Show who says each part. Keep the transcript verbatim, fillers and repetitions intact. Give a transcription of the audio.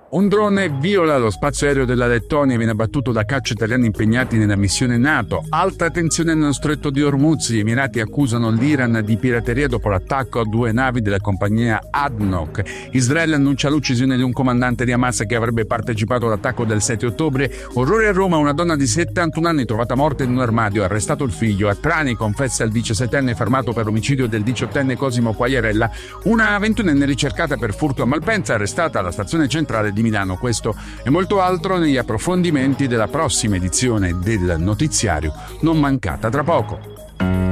Speaker 1: Un drone viola lo spazio aereo della Lettonia e viene abbattuto da caccia italiani impegnati nella missione NATO. Alta tensione nello stretto di Hormuz. Gli Emirati accusano l'Iran di pirateria dopo l'attacco a due navi della compagnia A D N O C. Israele annuncia l'uccisione di un comandante di Hamas che avrebbe partecipato all'attacco del sette ottobre. Orrore a Roma, una donna di settantuno anni trovata morta in un armadio, arrestato il figlio. A Trani confessa il diciassettenne fermato per omicidio del diciottenne Cosimo Quagliarella. Una ventennenne ricercata per furto a Malpensa, arrestata alla stazione centrale di Milano. Questo e molto altro negli approfondimenti della prossima edizione del notiziario, non mancata tra poco.